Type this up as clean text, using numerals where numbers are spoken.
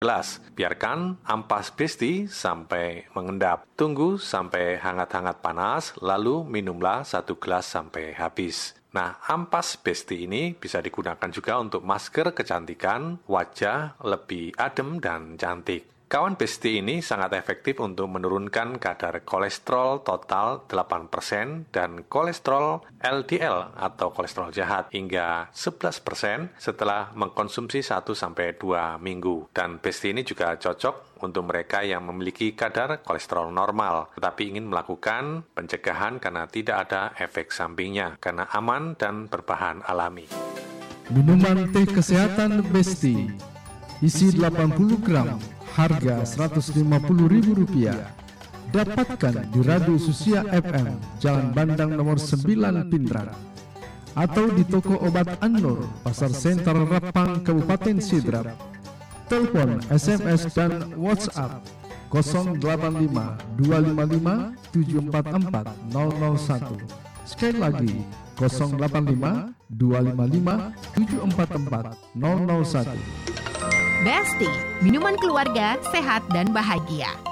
gelas. Biarkan ampas Besti sampai mengendap. Tunggu sampai hangat-hangat panas, lalu minumlah 1 gelas sampai habis. Nah, ampas Besti ini bisa digunakan juga untuk masker kecantikan, wajah lebih adem dan cantik. Kawan Besti ini sangat efektif untuk menurunkan kadar kolesterol total 8% dan kolesterol LDL atau kolesterol jahat hingga 11% setelah mengkonsumsi 1-2 minggu. Dan Besti ini juga cocok untuk mereka yang memiliki kadar kolesterol normal, tetapi ingin melakukan pencegahan karena tidak ada efek sampingnya, karena aman dan berbahan alami. Minuman teh kesehatan Besti, isi 80 gram, harga Rp150.000. Dapatkan di Radio Susia FM, Jalan Bandang nomor 9 Pindrang, atau di toko obat An-Nur, Pasar Sentral Rapang, Kabupaten Sidrap. Telepon, SMS, dan WhatsApp 085 255 744 001. Sekali lagi 085 255 744 001. Besti, minuman keluarga, sehat dan bahagia.